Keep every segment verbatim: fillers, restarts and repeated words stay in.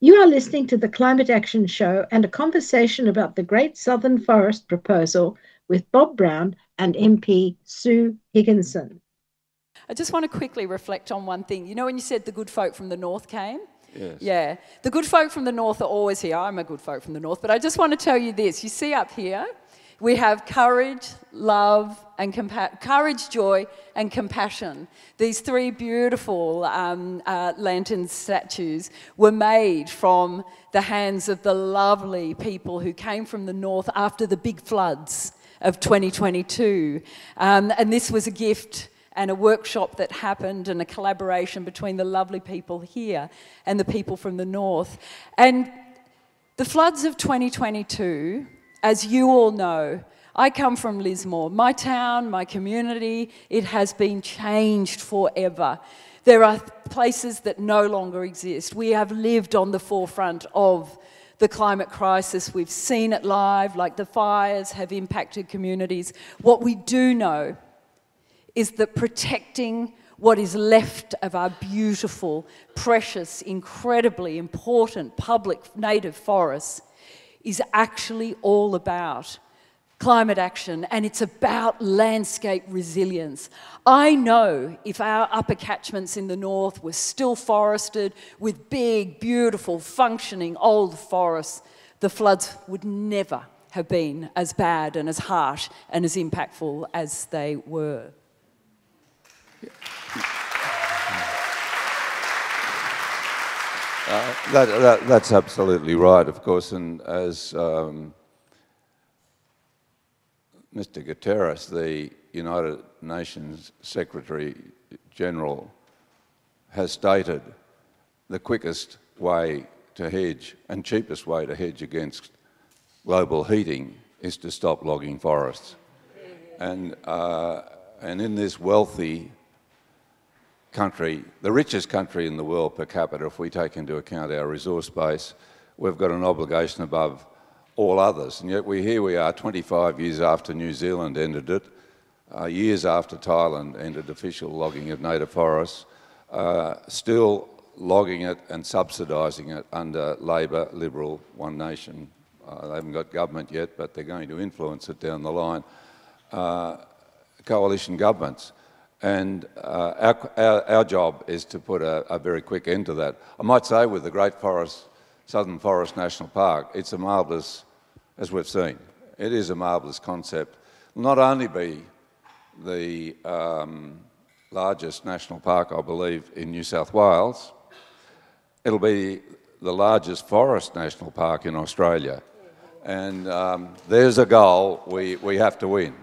You are listening to the Climate Action Show and a conversation about the Great Southern Forest proposal with Bob Brown and M P Sue Higginson. I just want to quickly reflect on one thing. You know when you said the good folk from the north came? Yes. Yeah. The good folk from the north are always here. I'm a good folk from the north. But I just want to tell you this. You see up here, we have courage, love, and compa- courage, joy, and compassion. These three beautiful um, uh, lantern statues were made from the hands of the lovely people who came from the north after the big floods of twenty twenty-two. Um, and this was a gift and a workshop that happened and a collaboration between the lovely people here and the people from the north. And the floods of twenty twenty-two, as you all know, I come from Lismore. My town, my community, it has been changed forever. There are places that no longer exist. We have lived on the forefront of the climate crisis. We've seen it live, like the fires have impacted communities. What we do know is that protecting what is left of our beautiful, precious, incredibly important public native forests is actually all about climate action, and it's about landscape resilience. I know if our upper catchments in the north were still forested with big, beautiful, functioning old forests, the floods would never have been as bad and as harsh and as impactful as they were. Uh, that, that, that's absolutely right, of course, and as um, Mister Guterres, the United Nations Secretary General, has stated, the quickest way to hedge and cheapest way to hedge against global heating is to stop logging forests. And, uh, and in this wealthy country, the richest country in the world per capita, if we take into account our resource base, we've got an obligation above all others. And yet we here we are twenty-five years after New Zealand ended it, uh, years after Thailand ended official logging of native forests, uh, still logging it and subsidising it under Labor, Liberal, One Nation. Uh, they haven't got government yet, but they're going to influence it down the line. Uh, coalition governments. And uh, our, our, our job is to put a, a very quick end to that. I might say with the Great Forest, Southern Forest National Park, it's a marvellous, as we've seen, it is a marvellous concept. Not only be the um, largest national park, I believe, in New South Wales, it'll be the largest forest national park in Australia. And um, there's a goal we, we have to win.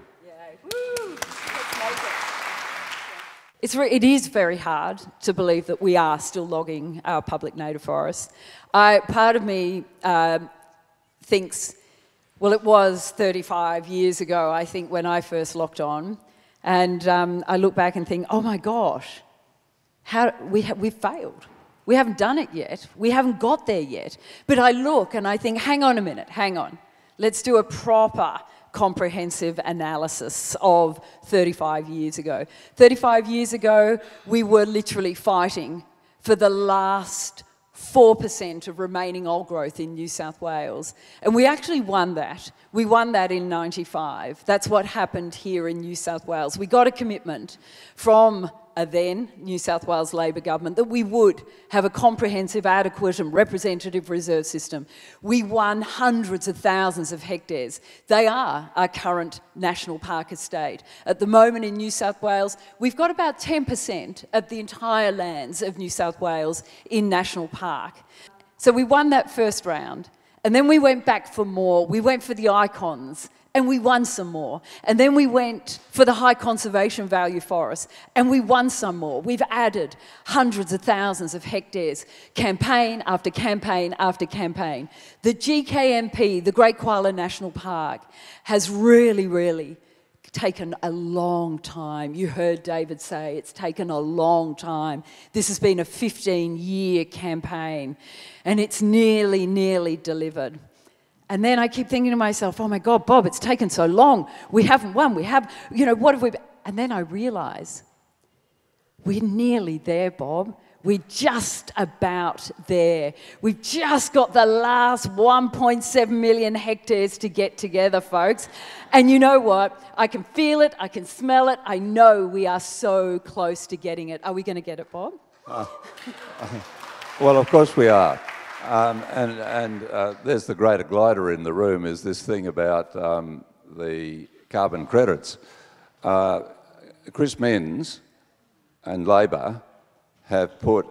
It's re- it is very hard to believe that we are still logging our public native forests. I, part of me uh, thinks, well, it was thirty-five years ago, I think, when I first locked on. And um, I look back and think, oh my gosh, how, we ha- we've failed. We haven't done it yet. We haven't got there yet. But I look and I think, hang on a minute, hang on. Let's do a proper comprehensive analysis of thirty-five years ago. thirty-five years ago, we were literally fighting for the last four percent of remaining old growth in New South Wales. And we actually won that. We won that in ninety-five. That's what happened here in New South Wales. We got a commitment from a then New South Wales Labor government that we would have a comprehensive, adequate and representative reserve system. We won hundreds of thousands of hectares. They are our current national park estate. At the moment in New South Wales, we've got about ten percent of the entire lands of New South Wales in national park. So we won that first round, and then we went back for more. We went for the icons, and we won some more. And then we went for the high conservation value forests, and we won some more. We've added hundreds of thousands of hectares, campaign after campaign after campaign. The G K M P, the Great Koala National Park, has really, really taken a long time. You heard David say it's taken a long time. This has been a fifteen-year campaign, and it's nearly, nearly delivered. And then I keep thinking to myself, oh my God, Bob, it's taken so long. We haven't won. We have, you know, what have we... And then I realise we're nearly there, Bob. We're just about there. We've just got the last one point seven million hectares to get together, folks. And you know what? I can feel it, I can smell it, I know we are so close to getting it. Are we going to get it, Bob? Uh, well, of course we are. Um, and and uh, there's the greater glider in the room, is this thing about um, the carbon credits. Uh, Chris Minns and Labor have put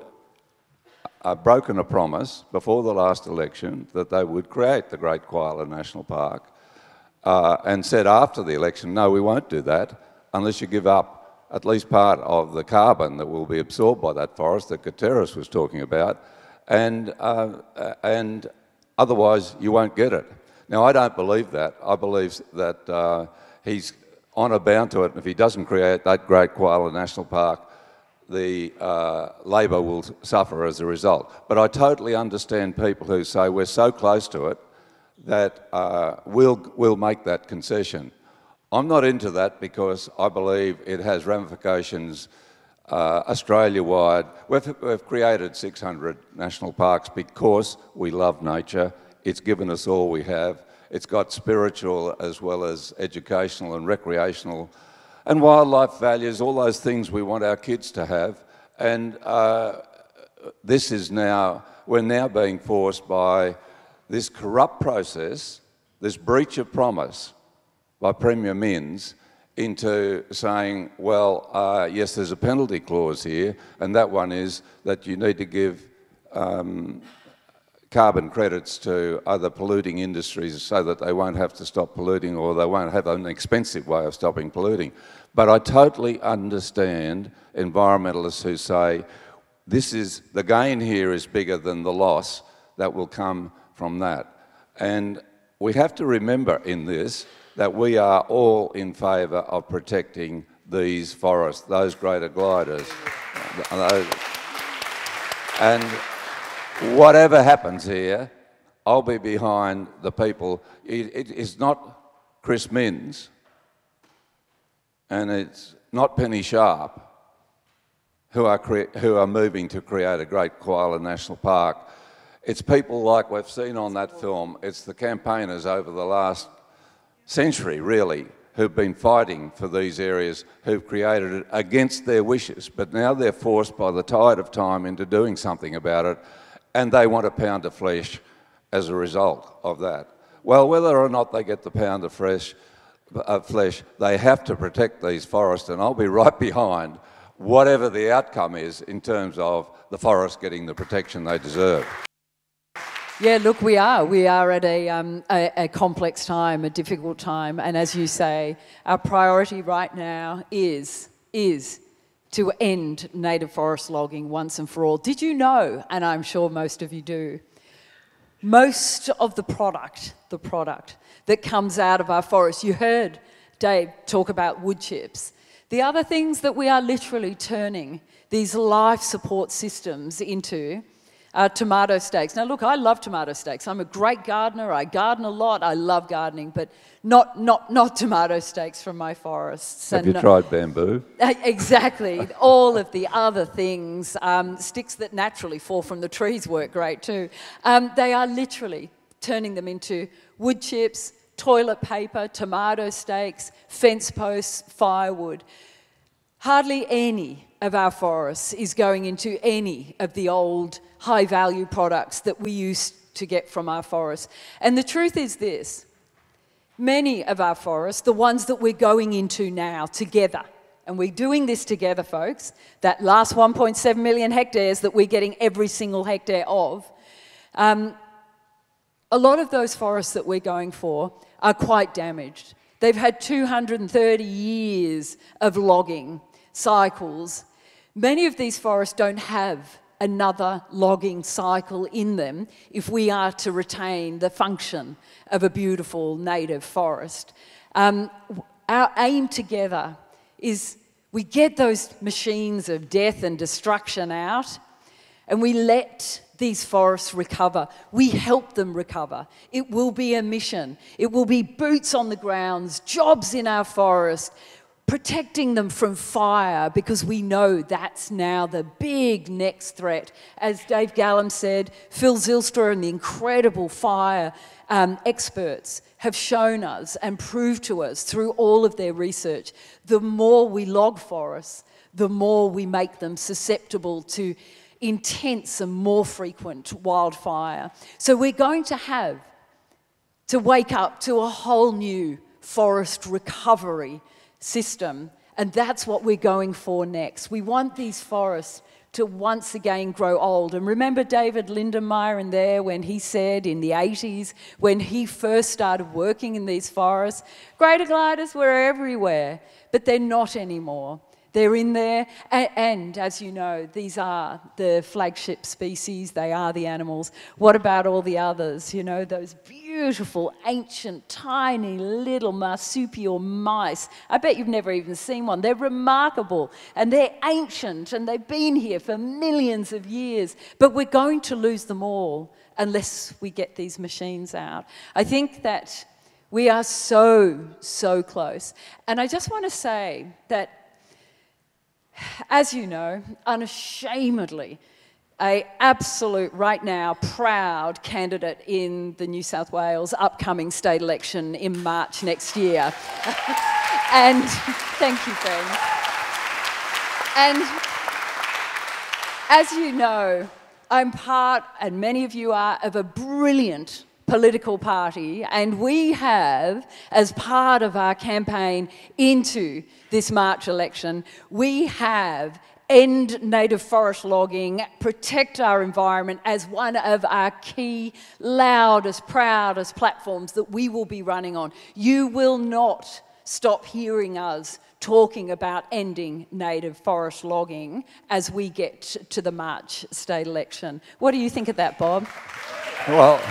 uh, broken a promise before the last election that they would create the Great Koala National Park, uh, and said after the election, no, we won't do that unless you give up at least part of the carbon that will be absorbed by that forest that Gutierrez was talking about, and, uh, and otherwise you won't get it. Now, I don't believe that. I believe that uh, he's honour bound to it, and if he doesn't create that Great Koala National Park, the uh, Labor will suffer as a result. But I totally understand people who say we're so close to it that uh, we'll, we'll make that concession. I'm not into that because I believe it has ramifications uh, Australia-wide. We've, we've created six hundred national parks because we love nature. It's given us all we have. It's got spiritual as well as educational and recreational and wildlife values, all those things we want our kids to have. And uh, this is now, we're now being forced by this corrupt process, this breach of promise by Premier Minns, into saying, well, uh, yes, there's a penalty clause here, and that one is that you need to give um, carbon credits to other polluting industries so that they won't have to stop polluting, or they won't have an expensive way of stopping polluting. But I totally understand environmentalists who say this is, the gain here is bigger than the loss that will come from that. And we have to remember in this that we are all in favour of protecting these forests, those greater gliders. And whatever happens here, I'll be behind the people. It, it is not Chris Minns and it's not Penny Sharp who are, who are moving to create a Great Koala National Park. It's people like we've seen on that film. It's the campaigners over the last century, really, who've been fighting for these areas, who've created it against their wishes. But now they're forced by the tide of time into doing something about it, and they want a pound of flesh as a result of that. Well, whether or not they get the pound of fresh, uh, flesh, they have to protect these forests, and I'll be right behind whatever the outcome is in terms of the forests getting the protection they deserve. Yeah, look, we are. We are at a, um, a, a complex time, a difficult time, and as you say, our priority right now is, is to end native forest logging once and for all. Did you know, and I'm sure most of you do, most of the product, the product that comes out of our forests, you heard Dave talk about wood chips. The other things that we are literally turning these life support systems into are tomato steaks. Now look, I love tomato steaks. I'm a great gardener, I garden a lot, I love gardening, but not, not, not tomato steaks from my forests. Have and you no, tried bamboo? Exactly. All of the other things, um, sticks that naturally fall from the trees work great too. Um, they are literally turning them into wood chips, toilet paper, tomato steaks, fence posts, firewood. Hardly any of our forests is going into any of the old high-value products that we used to get from our forests. And the truth is this, many of our forests, the ones that we're going into now together, and we're doing this together, folks, that last one point seven million hectares that we're getting every single hectare of, um, a lot of those forests that we're going for are quite damaged. They've had two hundred thirty years of logging cycles. Many of these forests don't have another logging cycle in them if we are to retain the function of a beautiful native forest. Um, our aim together is we get those machines of death and destruction out and we let these forests recover. We help them recover. It will be a mission. It will be boots on the grounds, jobs in our forest, protecting them from fire, because we know that's now the big next threat. As Dave Gallum said, Phil Zylstra and the incredible fire um, experts have shown us and proved to us through all of their research, the more we log forests, the more we make them susceptible to intense and more frequent wildfire. So we're going to have to wake up to a whole new forest recovery system, and that's what we're going for next. We want these forests to once again grow old. And remember David Lindenmayer in there when he said in the eighties, when he first started working in these forests, greater gliders were everywhere, but they're not anymore. They're in there, and, and as you know, these are the flagship species, they are the animals. What about all the others? You know, those beautiful, ancient, tiny little marsupial mice. I bet you've never even seen one. They're remarkable, and they're ancient, and they've been here for millions of years. But we're going to lose them all unless we get these machines out. I think that we are so, so close. And I just want to say that, as you know, unashamedly, a absolute, right now, proud candidate in the New South Wales upcoming state election in March next year. And thank you, Ben. And as you know, I'm part, and many of you are, of a brilliant political party, and we have, as part of our campaign into this March election, we have end native forest logging, protect our environment as one of our key, loudest, proudest platforms that we will be running on. You will not stop hearing us talking about ending native forest logging as we get to the March state election. What do you think of that, Bob? Well,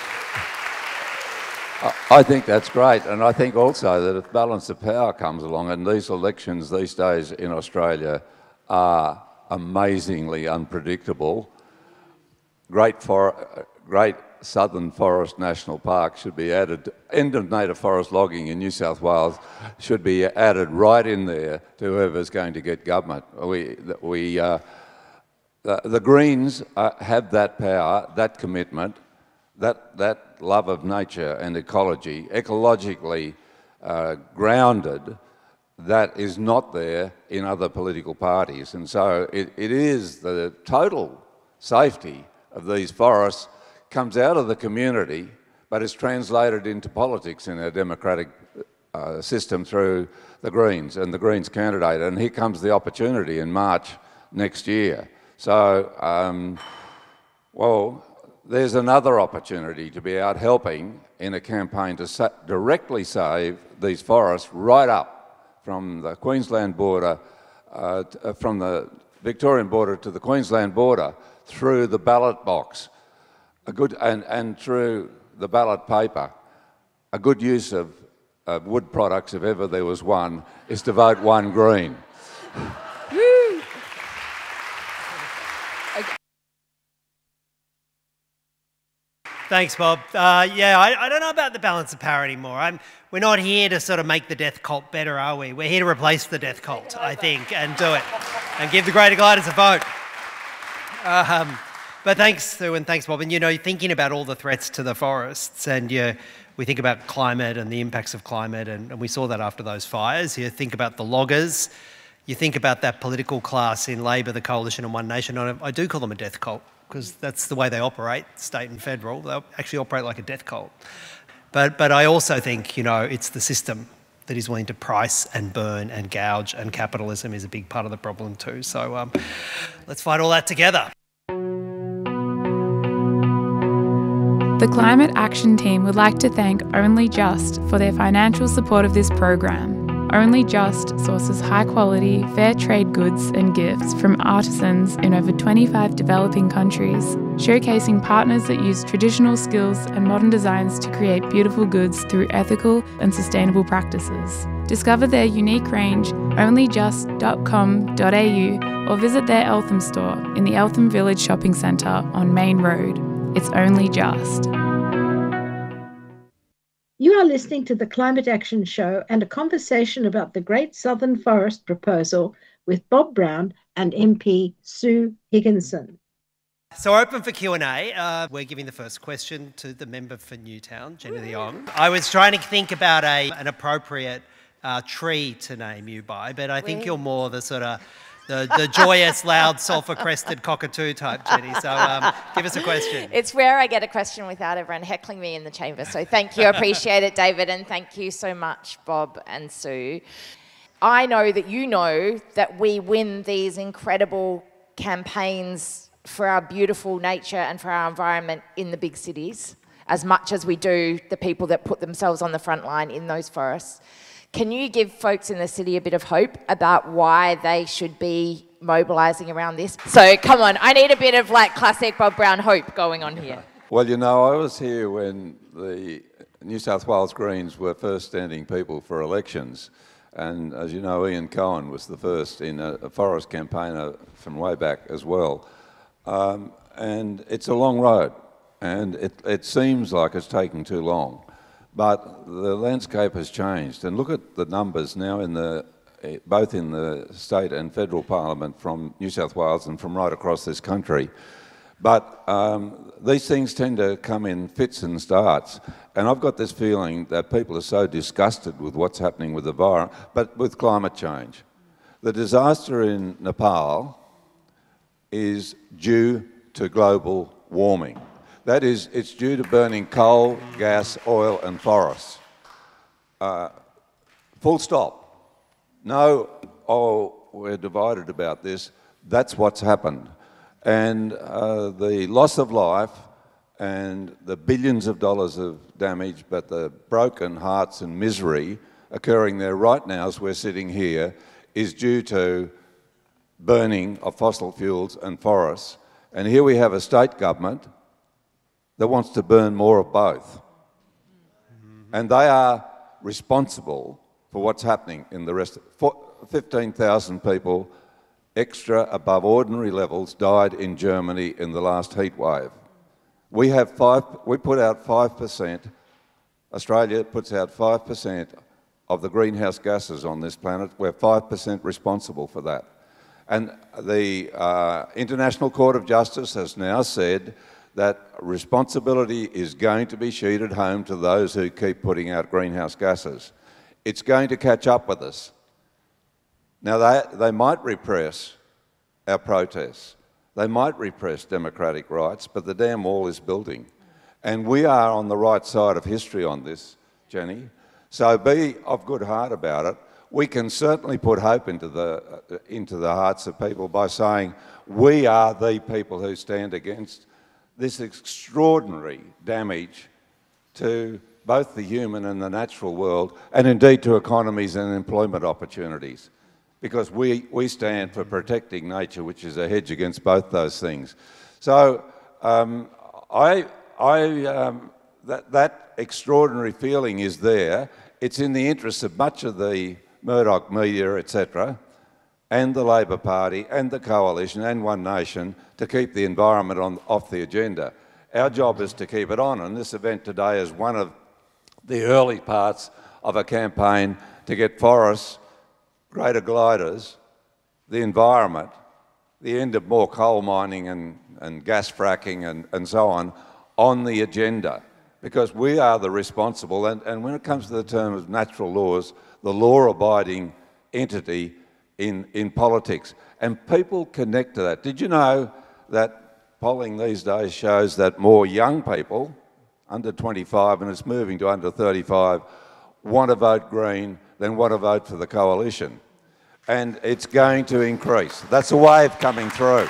I think that's great, and I think also that if balance of power comes along, and these elections these days in Australia are amazingly unpredictable, Great, for, Great Southern Forest National Park should be added, end of native forest logging in New South Wales should be added right in there to whoever's going to get government. We, we, uh, the, the Greens uh, have that power, that commitment, That, that love of nature and ecology, ecologically uh, grounded, that is not there in other political parties. And so it, it is the total safety of these forests comes out of the community, but is translated into politics in our democratic uh, system through the Greens and the Greens candidate. And here comes the opportunity in March next year. So, um, well, there's another opportunity to be out helping in a campaign to sa directly save these forests right up from the Queensland border, uh, uh, from the Victorian border to the Queensland border, through the ballot box, a good, and, and through the ballot paper. A good use of, of wood products, if ever there was one, is to vote one Green. Thanks, Bob. Uh, yeah, I, I don't know about the balance of power anymore. I'm, we're not here to sort of make the death cult better, are we? We're here to replace the death cult, I think, and do it. And give the greater gliders a vote. Um, but thanks, Sue, and thanks, Bob. And, you know, thinking about all the threats to the forests, and you, we think about climate and the impacts of climate, and, and we saw that after those fires. You think about the loggers. You think about that political class in Labor, the Coalition and One Nation. And I do call them a death cult, because that's the way they operate, state and federal. They actually operate like a death cult. But, but I also think, you know, it's the system that is willing to price and burn and gouge, and capitalism is a big part of the problem too. So um, let's fight all that together. The Climate Action Team would like to thank Only Just for their financial support of this program. Only Just sources high-quality, fair trade goods and gifts from artisans in over twenty-five developing countries, showcasing partners that use traditional skills and modern designs to create beautiful goods through ethical and sustainable practices. Discover their unique range only just dot com dot a u or visit their Eltham store in the Eltham Village Shopping Centre on Main Road. It's Only Just. You are listening to the Climate Action Show and a conversation about the Great Southern Forest proposal with Bob Brown and M P Sue Higginson. So open for Q and A. Uh, we're giving the first question to the member for Newtown, Jenny Leong. I was trying to think about a an appropriate uh, tree to name you by, but I think you're more the sort of the, the joyous, loud, sulphur-crested cockatoo type, Jenny. So um, give us a question. It's rare I get a question without everyone heckling me in the chamber. So thank you. I appreciate it, David. And thank you so much, Bob and Sue. I know that you know that we win these incredible campaigns for our beautiful nature and for our environment in the big cities as much as we do the people that put themselves on the front line in those forests. Can you give folks in the city a bit of hope about why they should be mobilising around this? So come on, I need a bit of like classic Bob Brown hope going on here. Well, you know, I was here when the New South Wales Greens were first standing people for elections. And as you know, Ian Cohen was the first in a, a forest campaigner from way back as well. Um, and it's a long road, and it, it seems like it's taking too long. But the landscape has changed, and look at the numbers now in the, both in the state and federal parliament from New South Wales and from right across this country. But um, these things tend to come in fits and starts, and I've got this feeling that people are so disgusted with what's happening with the environment, but with climate change. The disaster in Nepal is due to global warming. That is, it's due to burning coal, gas, oil and forests. Uh, full stop. No, oh, we're divided about this. That's what's happened. And uh, the loss of life and the billions of dollars of damage, but the broken hearts and misery occurring there right now as we're sitting here is due to burning of fossil fuels and forests. And here we have a state government that wants to burn more of both. And they are responsible for what's happening in the rest of fifteen thousand people extra above ordinary levels died in Germany in the last heat wave. We have five, we put out five percent, Australia puts out five percent of the greenhouse gases on this planet. We're five percent responsible for that. And the uh, International Court of Justice has now said that responsibility is going to be sheeted home to those who keep putting out greenhouse gases. It's going to catch up with us. Now, they, they might repress our protests. They might repress democratic rights, but the damn wall is building. And we are on the right side of history on this, Jenny. So be of good heart about it. We can certainly put hope into the, uh, into the hearts of people by saying we are the people who stand against this extraordinary damage to both the human and the natural world, and indeed to economies and employment opportunities, because we, we stand for protecting nature, which is a hedge against both those things. So um, I, I, um, that, that extraordinary feeling is there. It's in the interests of much of the Murdoch media, et cetera, and the Labor Party and the Coalition and One Nation to keep the environment on, off the agenda. Our job is to keep it on, and this event today is one of the early parts of a campaign to get forests, greater gliders, the environment, the end of more coal mining and, and gas fracking and, and so on, on the agenda. Because we are the responsible, and, and when it comes to the term of natural laws, the law-abiding entity in, in politics. And people connect to that. Did you know that polling these days shows that more young people, under twenty-five, and it's moving to under thirty-five, want to vote Green than want to vote for the Coalition? And it's going to increase. That's a wave coming through.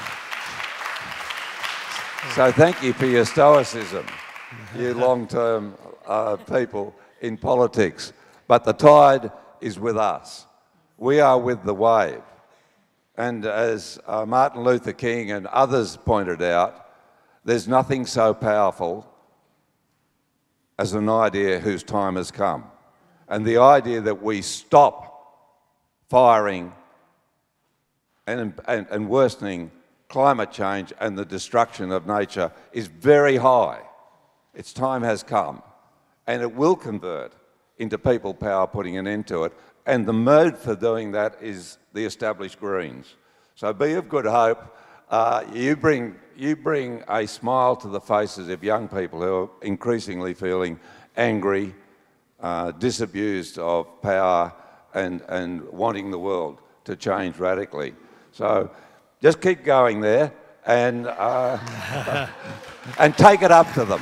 So thank you for your stoicism, you long-term uh, people in politics. But the tide is with us. We are with the wave. And as uh, Martin Luther King and others pointed out, there's nothing so powerful as an idea whose time has come. And the idea that we stop firing and, and, and worsening climate change and the destruction of nature is very high. Its time has come. and it will convert into people power putting an end to it. And the mode for doing that is the established Greens. So be of good hope. Uh, you bring you bring a smile to the faces of young people who are increasingly feeling angry, uh, disabused of power, and, and wanting the world to change radically. So just keep going there and, uh, and take it up to them.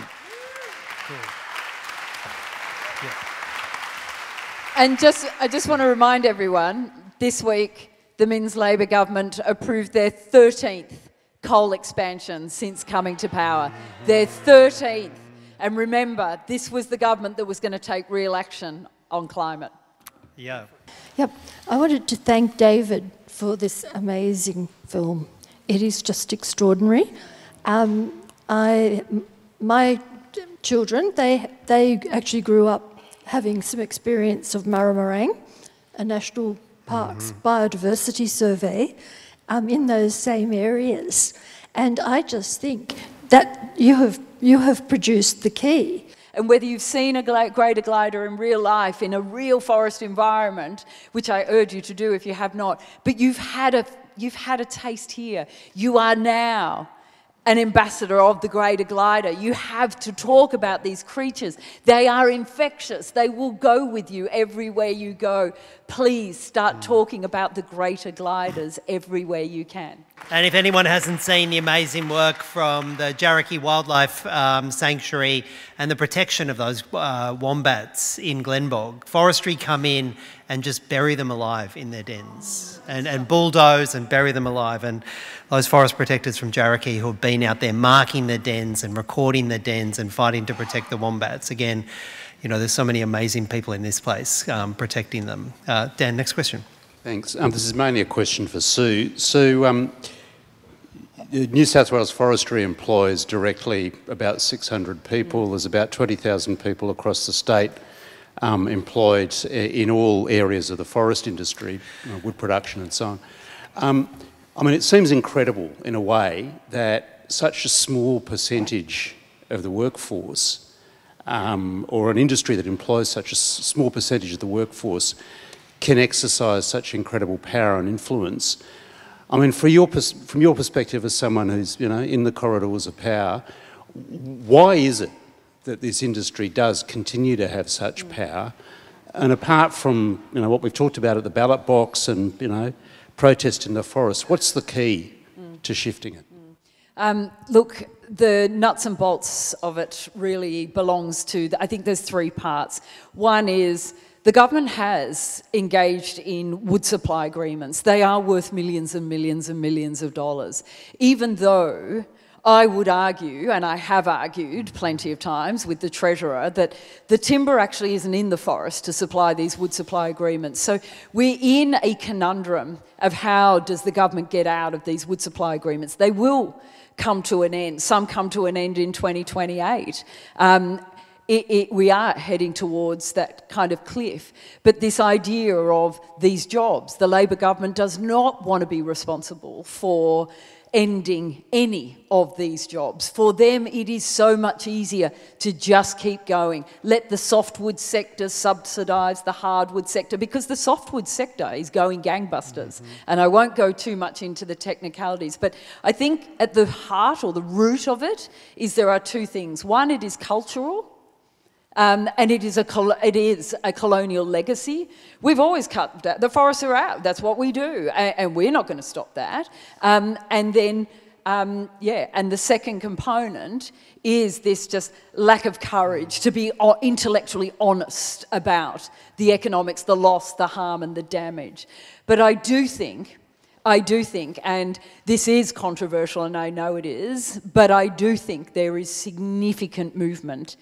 And just, I just want to remind everyone, this week the Minns Labor government approved their thirteenth coal expansion since coming to power. Their thirteenth. And remember, this was the government that was going to take real action on climate. Yeah. Yep. I wanted to thank David for this amazing film. It is just extraordinary. Um, I, my children, they, they actually grew up having some experience of Murrumarang, a National Parks mm-hmm. biodiversity survey, um, in those same areas. And I just think that you have, you have produced the key. And whether you've seen a greater glider in real life, in a real forest environment, which I urge you to do if you have not, but you've had a, you've had a taste here. You are now an ambassador of the greater glider. You have to talk about these creatures. They are infectious. They will go with you everywhere you go. Please start talking about the greater gliders everywhere you can. And if anyone hasn't seen the amazing work from the Jarraky Wildlife um, Sanctuary and the protection of those uh, wombats in Glenbog, forestry come in and just bury them alive in their dens and, and bulldoze and bury them alive. And those forest protectors from Jarraky who have been out there marking their dens and recording their dens and fighting to protect the wombats. Again, you know, there's so many amazing people in this place um, protecting them. Uh, Dan, next question. Thanks. Um, this is mainly a question for Sue. Sue, um, New South Wales Forestry employs directly about six hundred people. There's about twenty thousand people across the state um, employed in all areas of the forest industry, you know, wood production and so on. Um, I mean, it seems incredible in a way that such a small percentage of the workforce, um, or an industry that employs such a small percentage of the workforce, can exercise such incredible power and influence. I mean, for your from your perspective as someone who's, you know, in the corridors of power, why is it that this industry does continue to have such power? And apart from, you know, what we've talked about at the ballot box and, you know, protest in the forest, what's the key mm. to shifting it? Mm. Um, look, the nuts and bolts of it really belongs to, the, I think there's three parts. One is, the government has engaged in wood supply agreements. They are worth millions and millions and millions of dollars, even though I would argue, and I have argued plenty of times with the Treasurer, that the timber actually isn't in the forest to supply these wood supply agreements. So we're in a conundrum of how does the government get out of these wood supply agreements. They will come to an end. Some come to an end in twenty twenty-eight. Um, It, it, we are heading towards that kind of cliff. But this idea of these jobs, the Labor government does not want to be responsible for ending any of these jobs. For them, it is so much easier to just keep going. Let the softwood sector subsidise the hardwood sector, because the softwood sector is going gangbusters. Mm-hmm. And I won't go too much into the technicalities, but I think at the heart or the root of it is there are two things. One, it is cultural. Um, and it is, a it is a colonial legacy. We've always cut the forests are out. That's what we do, and, and we're not going to stop that. Um, and then, um, yeah, and the second component is this just lack of courage to be intellectually honest about the economics, the loss, the harm, and the damage. But I do think. I do think, and this is controversial and I know it is, but I do think there is significant movement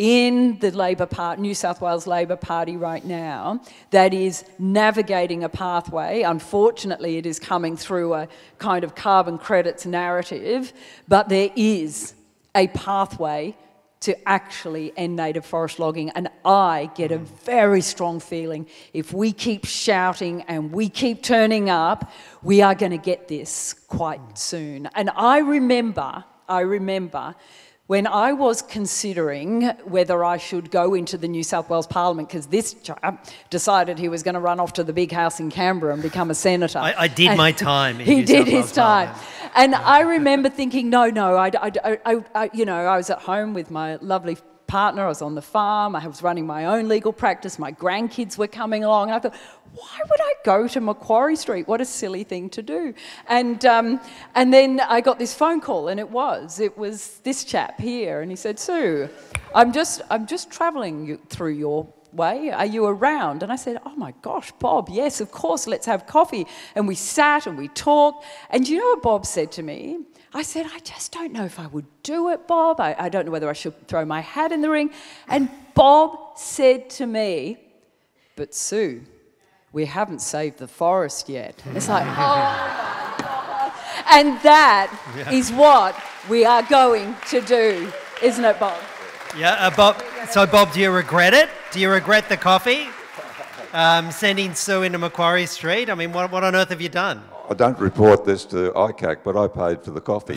in the Labor Party, New South Wales Labor Party right now that is navigating a pathway. Unfortunately, it is coming through a kind of carbon credits narrative, but there is a pathway to actually end native forest logging. And I get a very strong feeling if we keep shouting and we keep turning up, we are going to get this quite soon. And I remember, I remember when I was considering whether I should go into the New South Wales Parliament, because this chap decided he was going to run off to the big house in Canberra and become a senator. I, I did and my time in He New did South his Wales time. Parliament. And I remember thinking, no, no, I, I, I, I, you know, I was at home with my lovely partner, I was on the farm, I was running my own legal practice, my grandkids were coming along, and I thought, why would I go to Macquarie Street? What a silly thing to do. And um, and then I got this phone call, and it was, it was this chap here, and he said, Sue, I'm just, I'm just travelling through your way, are you around? And I said, oh my gosh, Bob, yes, of course, let's have coffee. And we sat and we talked, and do you know what Bob said to me? I said, I just don't know if I would do it, Bob. I, I don't know whether I should throw my hat in the ring. And Bob said to me, but Sue, we haven't saved the forest yet. It's like, oh my God. And that yeah. is what we are going to do, isn't it, Bob? Yeah, uh, Bob. So, Bob, do you regret it? Do you regret the coffee? Um, sending Sue into Macquarie Street? I mean, what, what on earth have you done? I don't report this to I C A C, but I paid for the coffee.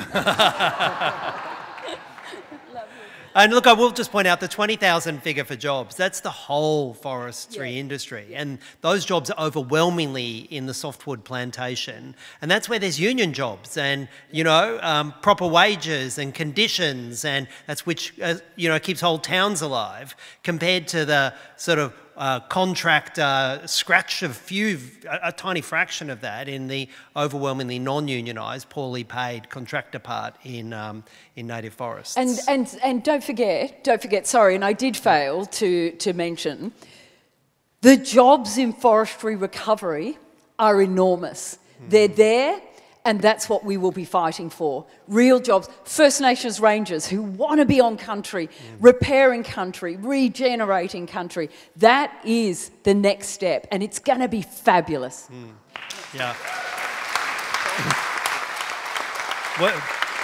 And look, I will just point out the twenty thousand figure for jobs. That's the whole forestry yeah. industry. And those jobs are overwhelmingly in the softwood plantation. And that's where there's union jobs and, you know, um, proper wages and conditions. And that's which, uh, you know, keeps whole towns alive compared to the sort of Uh, contract uh, scratch of few, a, a tiny fraction of that in the overwhelmingly non-unionised, poorly paid contractor part in um, in native forests. And and and don't forget, don't forget. Sorry, and I did fail to to mention, the jobs in forestry recovery are enormous. Mm. They're there. And that's what we will be fighting for. Real jobs. First Nations rangers who want to be on country, mm. repairing country, regenerating country. That is the next step, and it's going to be fabulous. Mm. Yeah. we're,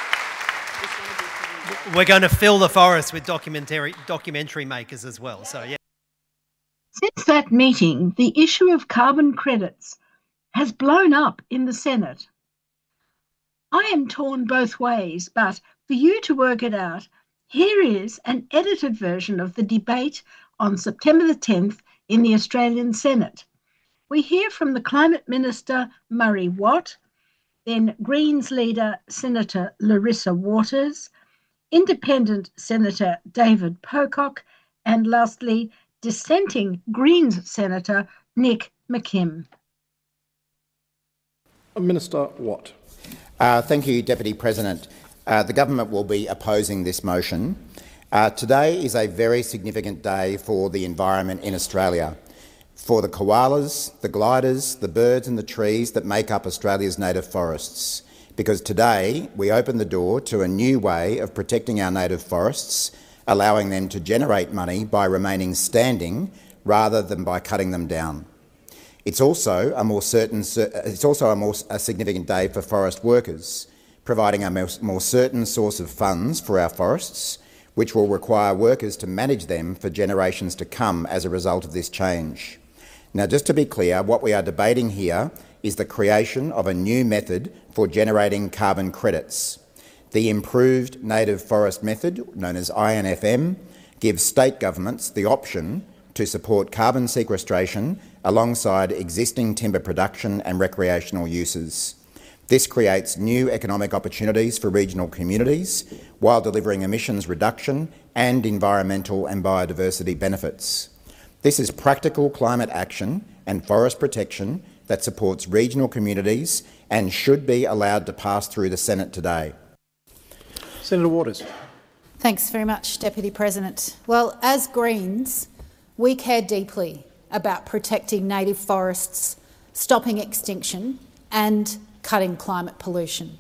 we're going to fill the forest with documentary documentary makers as well. So yeah. Since that meeting, the issue of carbon credits has blown up in the Senate. I am torn both ways, but for you to work it out, here is an edited version of the debate on September the tenth in the Australian Senate. We hear from the Climate Minister, Murray Watt, then Greens leader, Senator Larissa Waters, Independent Senator David Pocock, and lastly, dissenting Greens Senator Nick McKim. Minister Watt. Uh, thank you, Deputy President. Uh, the government will be opposing this motion. Uh, today is a very significant day for the environment in Australia, for the koalas, the gliders, the birds and the trees that make up Australia's native forests, because today we open the door to a new way of protecting our native forests, allowing them to generate money by remaining standing rather than by cutting them down. It's also a more certain. It's also a more a significant day for forest workers, providing a more, more certain source of funds for our forests, which will require workers to manage them for generations to come as a result of this change. Now, just to be clear, what we are debating here is the creation of a new method for generating carbon credits. The improved native forest method, known as I N F M, gives state governments the option to support carbon sequestration alongside existing timber production and recreational uses. This creates new economic opportunities for regional communities while delivering emissions reduction and environmental and biodiversity benefits. This is practical climate action and forest protection that supports regional communities and should be allowed to pass through the Senate today. Senator Waters. Thanks very much, Deputy President. Well, as Greens, we care deeply about protecting native forests, stopping extinction and cutting climate pollution.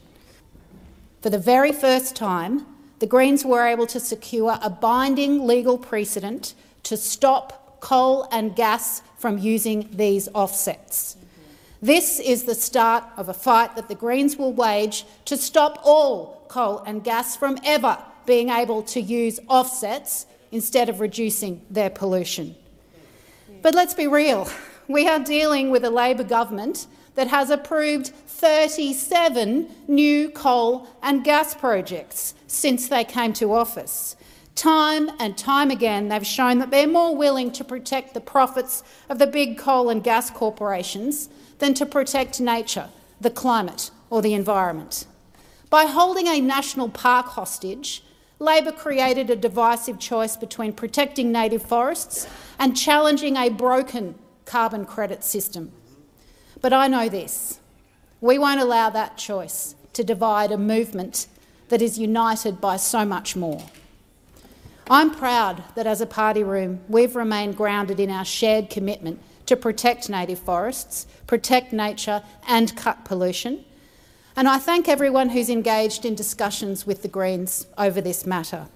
For the very first time, the Greens were able to secure a binding legal precedent to stop coal and gas from using these offsets. This is the start of a fight that the Greens will wage to stop all coal and gas from ever being able to use offsets instead of reducing their pollution. But let's be real, we are dealing with a Labor government that has approved thirty-seven new coal and gas projects since they came to office. Time and time again, they've shown that they're more willing to protect the profits of the big coal and gas corporations than to protect nature, the climate or the environment. By holding a national park hostage, Labor created a divisive choice between protecting native forests and challenging a broken carbon credit system. But I know this: we won't allow that choice to divide a movement that is united by so much more. I'm proud that as a party room we've remained grounded in our shared commitment to protect native forests, protect nature and cut pollution. And I thank everyone who's engaged in discussions with the Greens over this matter.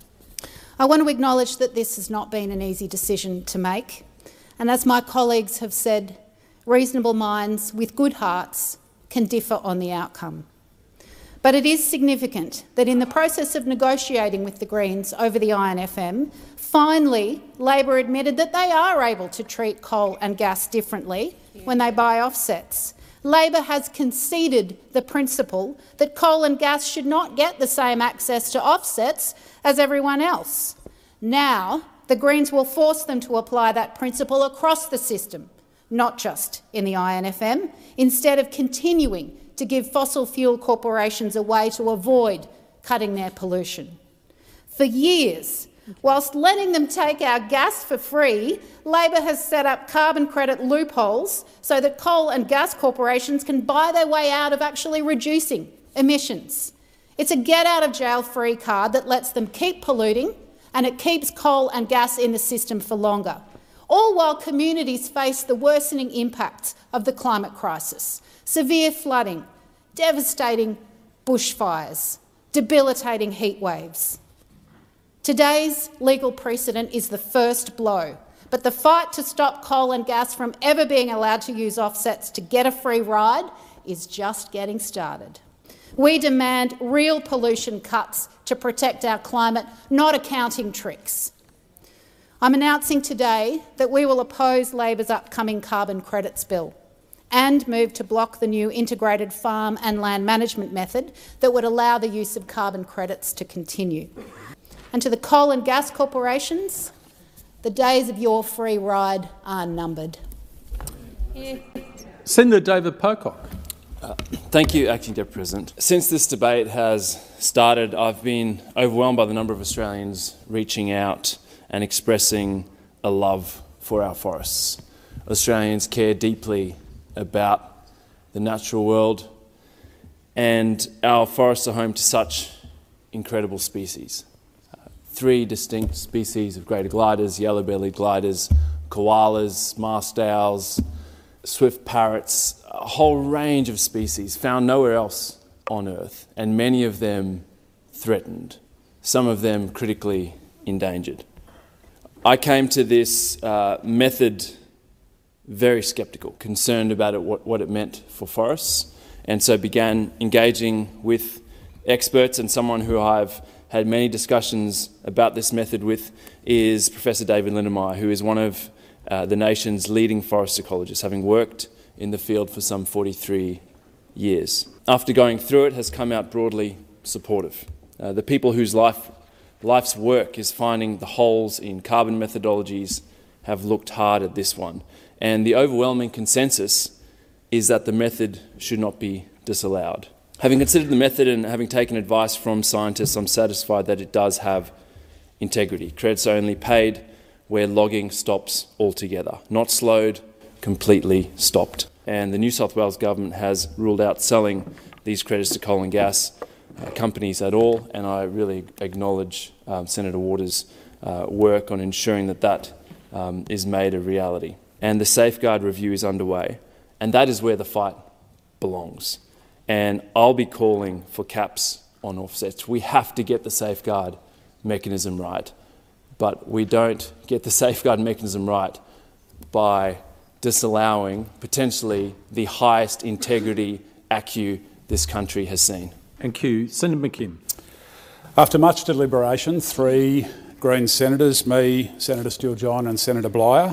I want to acknowledge that this has not been an easy decision to make, and as my colleagues have said, reasonable minds with good hearts can differ on the outcome. But it is significant that in the process of negotiating with the Greens over the I N F M, finally Labor admitted that they are able to treat coal and gas differently when they buy offsets. Labor has conceded the principle that coal and gas should not get the same access to offsets as everyone else. Now, the Greens will force them to apply that principle across the system, not just in the I N F M, instead of continuing to give fossil fuel corporations a way to avoid cutting their pollution. For years, whilst letting them take our gas for free, Labor has set up carbon credit loopholes so that coal and gas corporations can buy their way out of actually reducing emissions. It's a get-out-of-jail-free card that lets them keep polluting, and it keeps coal and gas in the system for longer, all while communities face the worsening impacts of the climate crisis: severe flooding, devastating bushfires, debilitating heat waves. Today's legal precedent is the first blow, but the fight to stop coal and gas from ever being allowed to use offsets to get a free ride is just getting started. We demand real pollution cuts to protect our climate, not accounting tricks. I'm announcing today that we will oppose Labor's upcoming carbon credits bill and move to block the new integrated farm and land management method that would allow the use of carbon credits to continue. And to the coal and gas corporations, the days of your free ride are numbered. Yeah. Senator David Pocock. Uh, thank you, Acting Deputy President. Since this debate has started, I've been overwhelmed by the number of Australians reaching out and expressing a love for our forests. Australians care deeply about the natural world, and our forests are home to such incredible species. Three distinct species of greater gliders, yellow-bellied gliders, koalas, masked owls, swift parrots, a whole range of species found nowhere else on Earth, and many of them threatened, some of them critically endangered. I came to this uh, method very sceptical, concerned about it, what, what it meant for forests, and so began engaging with experts, and someone who I've had many discussions about this method with is Professor David Lindenmayer, who is one of uh, the nation's leading forest ecologists, having worked in the field for some forty-three years. After going through it, has come out broadly supportive. Uh, the people whose life, life's work is finding the holes in carbon methodologies have looked hard at this one. And the overwhelming consensus is that the method should not be disallowed. Having considered the method and having taken advice from scientists, I'm satisfied that it does have integrity. Credits are only paid where logging stops altogether, not slowed, completely stopped. And the New South Wales government has ruled out selling these credits to coal and gas uh, companies at all, and I really acknowledge um, Senator Waters' uh, work on ensuring that that um, is made a reality. And the safeguard review is underway, and that is where the fight belongs. And I'll be calling for caps on offsets. We have to get the safeguard mechanism right, but we don't get the safeguard mechanism right by disallowing potentially the highest integrity A C C U this country has seen. Thank you. Senator McKim. After much deliberation, three Greens senators, me, Senator Steele-John and Senator Bligher,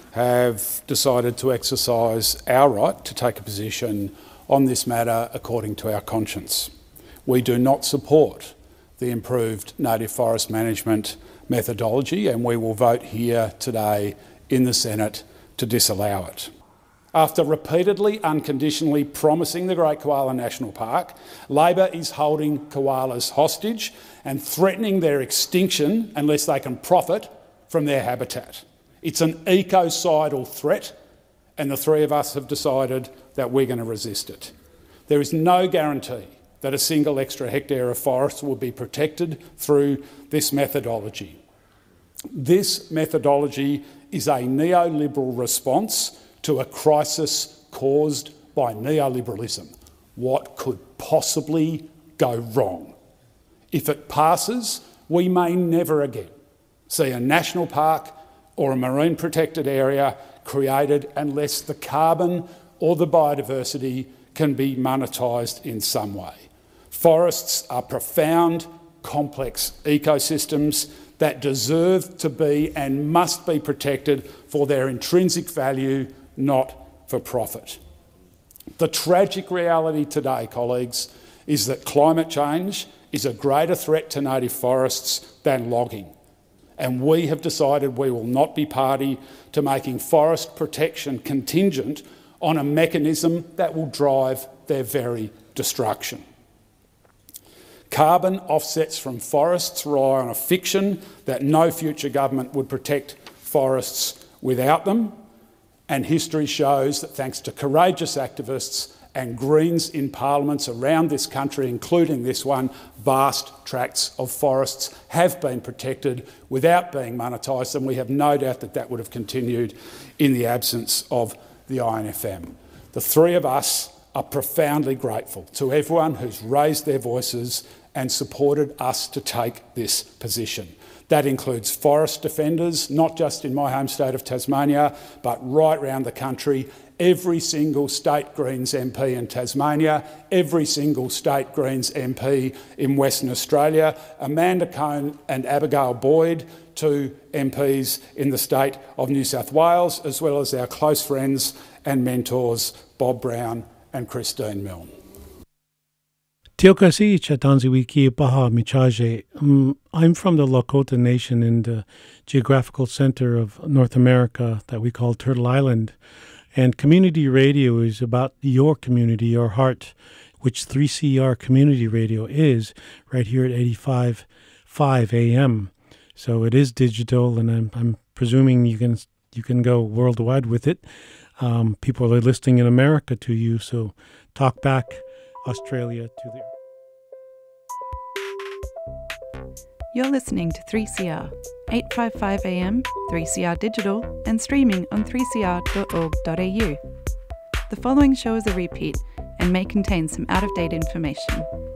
have decided to exercise our right to take a position on this matter according to our conscience. We do not support the improved native forest management methodology, and we will vote here today in the Senate to disallow it. After repeatedly, unconditionally promising the Great Koala National Park, Labor is holding koalas hostage and threatening their extinction unless they can profit from their habitat. It's an ecocidal threat, and the three of us have decided that we're going to resist it. There is no guarantee that a single extra hectare of forest will be protected through this methodology. This methodology is a neoliberal response to a crisis caused by neoliberalism. What could possibly go wrong? If it passes, we may never again see a national park or a marine protected area created unless the carbon or the biodiversity can be monetised in some way. Forests are profound, complex ecosystems that deserve to be and must be protected for their intrinsic value, not for profit. The tragic reality today, colleagues, is that climate change is a greater threat to native forests than logging, and we have decided we will not be party to making forest protection contingent on a mechanism that will drive their very destruction. Carbon offsets from forests rely on a fiction that no future government would protect forests without them, and history shows that thanks to courageous activists and Greens in parliaments around this country, including this one, vast tracts of forests have been protected without being monetised, and we have no doubt that that would have continued in the absence of the I N F M. The three of us are profoundly grateful to everyone who's raised their voices and supported us to take this position. That includes forest defenders, not just in my home state of Tasmania, but right around the country. Every single state Greens M P in Tasmania, every single state Greens M P in Western Australia, Amanda Cone and Abigail Boyd, two M Ps in the state of New South Wales, as well as our close friends and mentors, Bob Brown and Christine Milne. Tiokasi Chatanziwiki Baha Michaje. I'm from the Lakota Nation in the geographical center of North America that we call Turtle Island. And community radio is about your community, your heart, which three C R Community Radio is right here at eighty-five point five A M. So it is digital, and I'm, I'm presuming you can you can go worldwide with it. Um, people are listening in America to you, so talk back, Australia to the... You're listening to three C R, eight fifty-five A M, three C R Digital, and streaming on three c r dot org dot a u. The following show is a repeat and may contain some out-of-date information.